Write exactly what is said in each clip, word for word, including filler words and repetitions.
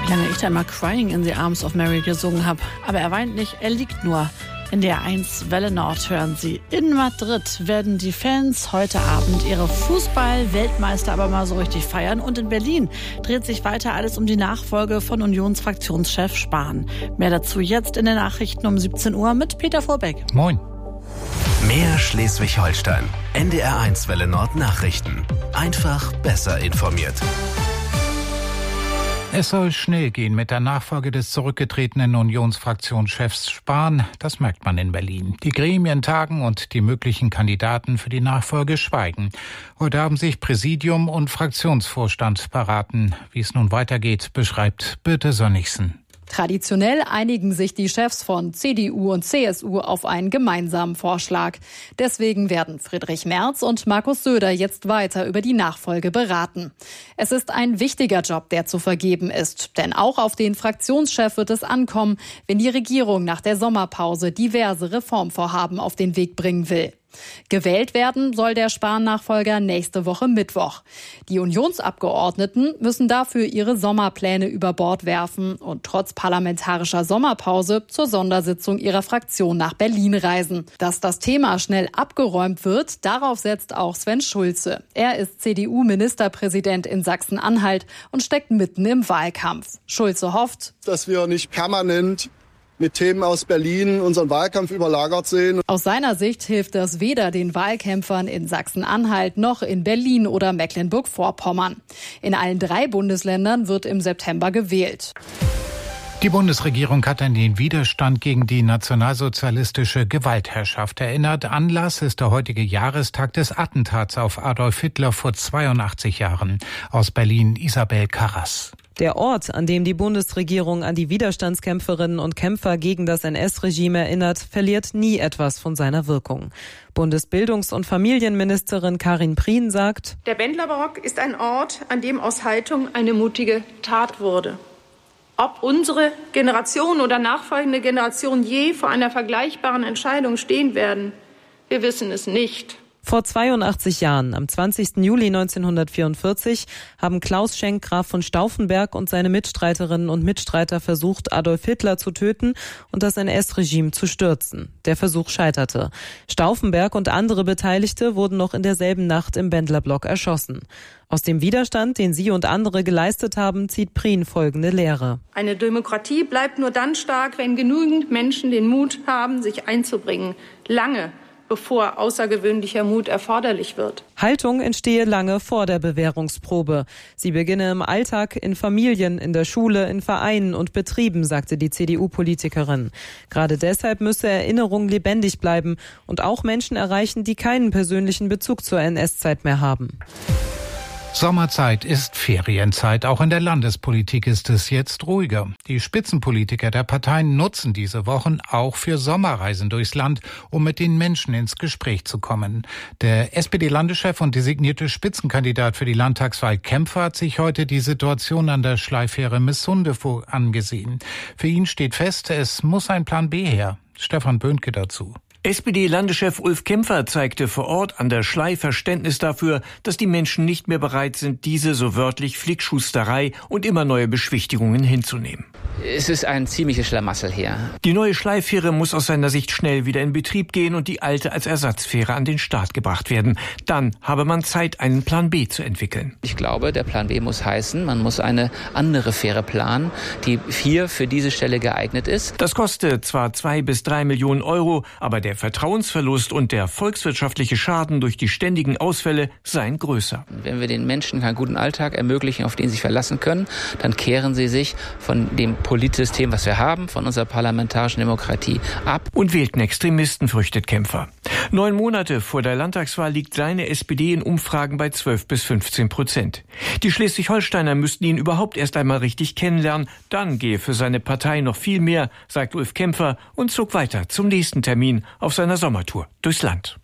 Wie lange ich da immer Crying in the Arms of Mary gesungen habe. Aber er weint nicht, er liegt nur. In der eins Welle Nord hören Sie. In Madrid werden die Fans heute Abend ihre Fußball-Weltmeister aber mal so richtig feiern. Und in Berlin dreht sich weiter alles um die Nachfolge von Unionsfraktionschef Spahn. Mehr dazu jetzt in den Nachrichten um siebzehn Uhr mit Peter Vorbeck. Moin. Mehr Schleswig-Holstein. N D R eins Welle Nord Nachrichten. Einfach besser informiert. Es soll schnell gehen mit der Nachfolge des zurückgetretenen Unionsfraktionschefs Spahn. Das merkt man in Berlin. Die Gremien tagen und die möglichen Kandidaten für die Nachfolge schweigen. Heute haben sich Präsidium und Fraktionsvorstand beraten. Wie es nun weitergeht, beschreibt Birte Sönnigsen. Traditionell einigen sich die Chefs von C D U und C S U auf einen gemeinsamen Vorschlag. Deswegen werden Friedrich Merz und Markus Söder jetzt weiter über die Nachfolge beraten. Es ist ein wichtiger Job, der zu vergeben ist. Denn auch auf den Fraktionschef wird es ankommen, wenn die Regierung nach der Sommerpause diverse Reformvorhaben auf den Weg bringen will. Gewählt werden soll der Spahn-Nachfolger nächste Woche Mittwoch. Die Unionsabgeordneten müssen dafür ihre Sommerpläne über Bord werfen und trotz parlamentarischer Sommerpause zur Sondersitzung ihrer Fraktion nach Berlin reisen. Dass das Thema schnell abgeräumt wird, darauf setzt auch Sven Schulze. Er ist C D U-Ministerpräsident in Sachsen-Anhalt und steckt mitten im Wahlkampf. Schulze hofft, dass wir nicht permanent mit Themen aus Berlin unseren Wahlkampf überlagert sehen. Aus seiner Sicht hilft das weder den Wahlkämpfern in Sachsen-Anhalt noch in Berlin oder Mecklenburg-Vorpommern. In allen drei Bundesländern wird im September gewählt. Die Bundesregierung hat an den Widerstand gegen die nationalsozialistische Gewaltherrschaft erinnert. Anlass ist der heutige Jahrestag des Attentats auf Adolf Hitler vor zweiundachtzig Jahren. Aus Berlin Isabel Karras. Der Ort, an dem die Bundesregierung an die Widerstandskämpferinnen und Kämpfer gegen das N S-Regime erinnert, verliert nie etwas von seiner Wirkung. Bundesbildungs- und Familienministerin Karin Prien sagt: Der Bendlerbarock ist ein Ort, an dem aus Haltung eine mutige Tat wurde. Ob unsere Generation oder nachfolgende Generation je vor einer vergleichbaren Entscheidung stehen werden, wir wissen es nicht. Vor zweiundachtzig Jahren, am zwanzigsten Juli neunzehnhundertvierundvierzig, haben Klaus Schenk Graf von Stauffenberg und seine Mitstreiterinnen und Mitstreiter versucht, Adolf Hitler zu töten und das N S-Regime zu stürzen. Der Versuch scheiterte. Stauffenberg und andere Beteiligte wurden noch in derselben Nacht im Bendlerblock erschossen. Aus dem Widerstand, den sie und andere geleistet haben, zieht Prien folgende Lehre. Eine Demokratie bleibt nur dann stark, wenn genügend Menschen den Mut haben, sich einzubringen. Lange bevor außergewöhnlicher Mut erforderlich wird. Haltung entstehe lange vor der Bewährungsprobe. Sie beginne im Alltag, in Familien, in der Schule, in Vereinen und Betrieben, sagte die C D U-Politikerin. Gerade deshalb müsse Erinnerung lebendig bleiben und auch Menschen erreichen, die keinen persönlichen Bezug zur N S-Zeit mehr haben. Sommerzeit ist Ferienzeit. Auch in der Landespolitik ist es jetzt ruhiger. Die Spitzenpolitiker der Parteien nutzen diese Wochen auch für Sommerreisen durchs Land, um mit den Menschen ins Gespräch zu kommen. Der S P D-Landeschef und designierte Spitzenkandidat für die Landtagswahl Kempfer hat sich heute die Situation an der Schleifähre Missunde angesehen. Für ihn steht fest, es muss ein Plan B her. Stefan Böhnke dazu. S P D-Landeschef Ulf Kempfer zeigte vor Ort an der Schlei Verständnis dafür, dass die Menschen nicht mehr bereit sind, diese so wörtlich Flickschusterei und immer neue Beschwichtigungen hinzunehmen. Es ist ein ziemliches Schlamassel hier. Die neue Schleifähre muss aus seiner Sicht schnell wieder in Betrieb gehen und die alte als Ersatzfähre an den Start gebracht werden. Dann habe man Zeit, einen Plan B zu entwickeln. Ich glaube, der Plan B muss heißen, man muss eine andere Fähre planen, die hier für diese Stelle geeignet ist. Das kostet zwar zwei bis drei Millionen Euro, aber der Der Vertrauensverlust und der volkswirtschaftliche Schaden durch die ständigen Ausfälle seien größer. Wenn wir den Menschen keinen guten Alltag ermöglichen, auf den sie sich verlassen können, dann kehren sie sich von dem Politsystem, was wir haben, von unserer parlamentarischen Demokratie ab. Und wählten Extremisten, fürchtet Kempfer. Neun Monate vor der Landtagswahl liegt seine S P D in Umfragen bei zwölf bis fünfzehn Prozent. Die Schleswig-Holsteiner müssten ihn überhaupt erst einmal richtig kennenlernen. Dann gehe für seine Partei noch viel mehr, sagt Ulf Kempfer und zog weiter zum nächsten Termin auf seiner Sommertour durchs Land.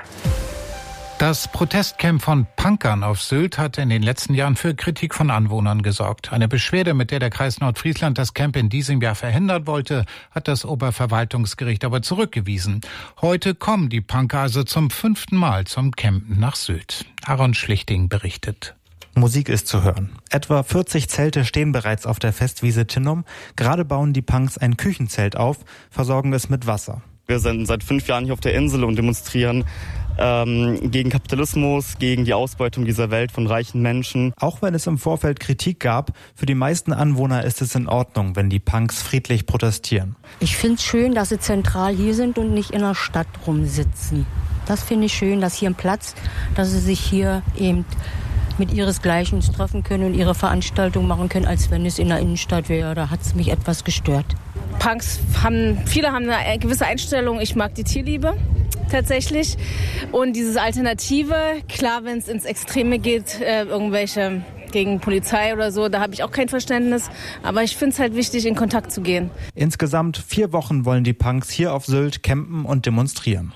Das Protestcamp von Punkern auf Sylt hat in den letzten Jahren für Kritik von Anwohnern gesorgt. Eine Beschwerde, mit der der Kreis Nordfriesland das Camp in diesem Jahr verhindern wollte, hat das Oberverwaltungsgericht aber zurückgewiesen. Heute kommen die Punker also zum fünften Mal zum Campen nach Sylt. Aaron Schlichting berichtet. Musik ist zu hören. Etwa vierzig Zelte stehen bereits auf der Festwiese Tinnum. Gerade bauen die Punks ein Küchenzelt auf, versorgen es mit Wasser. Wir sind seit fünf Jahren hier auf der Insel und demonstrieren ähm, gegen Kapitalismus, gegen die Ausbeutung dieser Welt von reichen Menschen. Auch wenn es im Vorfeld Kritik gab, für die meisten Anwohner ist es in Ordnung, wenn die Punks friedlich protestieren. Ich finde es schön, dass sie zentral hier sind und nicht in der Stadt rumsitzen. Das finde ich schön, dass hier ein Platz, dass sie sich hier eben mit ihresgleichen treffen können und ihre Veranstaltung machen können, als wenn es in der Innenstadt wäre. Da hat es mich etwas gestört. Punks haben, viele haben eine gewisse Einstellung, ich mag die Tierliebe tatsächlich. Und dieses Alternative, klar, wenn es ins Extreme geht, äh, irgendwelche gegen Polizei oder so, da habe ich auch kein Verständnis. Aber ich finde es halt wichtig, in Kontakt zu gehen. Insgesamt vier Wochen wollen die Punks hier auf Sylt campen und demonstrieren.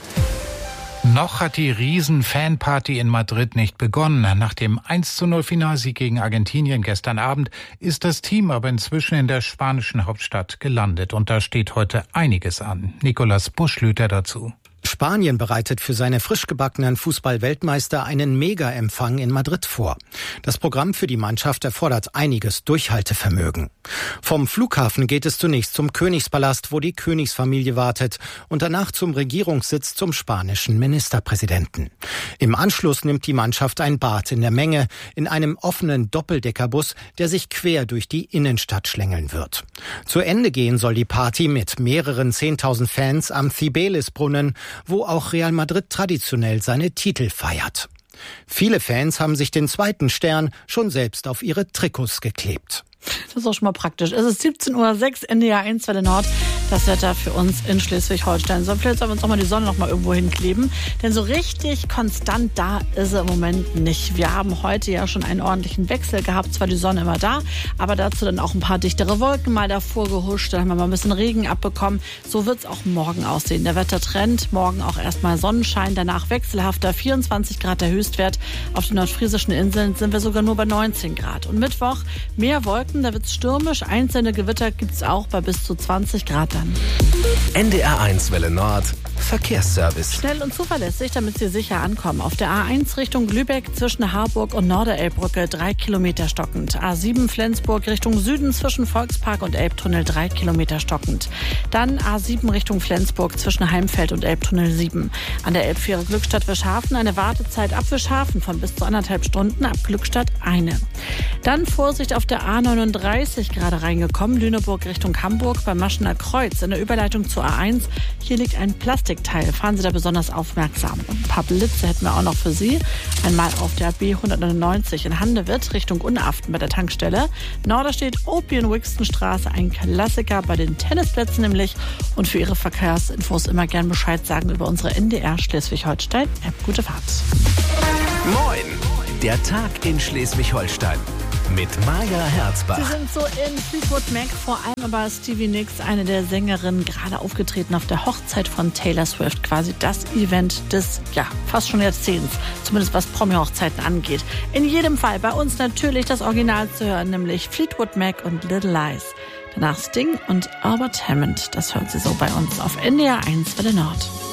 Noch hat die Riesen-Fanparty in Madrid nicht begonnen. Nach dem eins zu null Finalsieg gegen Argentinien gestern Abend ist das Team aber inzwischen in der spanischen Hauptstadt gelandet. Und da steht heute einiges an. Nicolas Buschlüter dazu. Spanien bereitet für seine frisch gebackenen Fußball-Weltmeister einen Mega-Empfang in Madrid vor. Das Programm für die Mannschaft erfordert einiges Durchhaltevermögen. Vom Flughafen geht es zunächst zum Königspalast, wo die Königsfamilie wartet, und danach zum Regierungssitz zum spanischen Ministerpräsidenten. Im Anschluss nimmt die Mannschaft ein Bad in der Menge in einem offenen Doppeldeckerbus, der sich quer durch die Innenstadt schlängeln wird. Zu Ende gehen soll die Party mit mehreren zehntausend Fans am Cibeles-Brunnen, wo auch Real Madrid traditionell seine Titel feiert. Viele Fans haben sich den zweiten Stern schon selbst auf ihre Trikots geklebt. Das ist auch schon mal praktisch. Es ist siebzehn Uhr sechs, N D R eins Welle Nord. Das Wetter für uns in Schleswig-Holstein. So, vielleicht sollen wir uns auch mal die Sonne noch mal irgendwo hinkleben. Denn so richtig konstant da ist sie im Moment nicht. Wir haben heute ja schon einen ordentlichen Wechsel gehabt. Zwar die Sonne immer da, aber dazu dann auch ein paar dichtere Wolken mal davor gehuscht. Dann haben wir mal ein bisschen Regen abbekommen. So wird es auch morgen aussehen. Der Wettertrend, morgen auch erstmal Sonnenschein, danach wechselhafter. vierundzwanzig Grad der Höchstwert. Auf den nordfriesischen Inseln sind wir sogar nur bei neunzehn Grad. Und Mittwoch mehr Wolken, da wird es stürmisch. Einzelne Gewitter gibt es auch bei bis zu zwanzig Grad dann. N D R eins Welle Nord Verkehrsservice. Schnell und zuverlässig, damit Sie sicher ankommen. Auf der A eins Richtung Lübeck zwischen Harburg und Norderelbbrücke drei Kilometer stockend. A sieben Flensburg Richtung Süden zwischen Volkspark und Elbtunnel drei Kilometer stockend. Dann A sieben Richtung Flensburg zwischen Heimfeld und Elbtunnel sieben. An der Elbfähre Glückstadt-Wischhafen eine Wartezeit ab Wischhafen von bis zu anderthalb Stunden, ab Glückstadt eine. Dann Vorsicht auf der A neununddreißig gerade reingekommen, Lüneburg Richtung Hamburg beim Maschener Kreuz in der Überleitung zur A eins. Hier liegt ein Plastikteil. Fahren Sie da besonders aufmerksam. Und ein paar Blitze hätten wir auch noch für Sie. Einmal auf der B hundertneunundneunzig in Handewitt Richtung Unaften bei der Tankstelle. Norderstedt Opien-Wixton-Straße, ein Klassiker bei den Tennisplätzen nämlich. Und für Ihre Verkehrsinfos immer gern Bescheid sagen über unsere N D R Schleswig-Holstein-App. Gute Fahrt. Moin, der Tag in Schleswig-Holstein. Mit Maja Herzbach. Sie sind so in Fleetwood Mac, vor allem aber Stevie Nicks, eine der Sängerinnen, gerade aufgetreten auf der Hochzeit von Taylor Swift. Quasi das Event des, ja, fast schon Jahrzehnts. Zumindest was Promi-Hochzeiten angeht. In jedem Fall bei uns natürlich das Original zu hören, nämlich Fleetwood Mac und Little Lies. Danach Sting und Albert Hammond. Das hören Sie so bei uns auf N D R eins Welle Nord.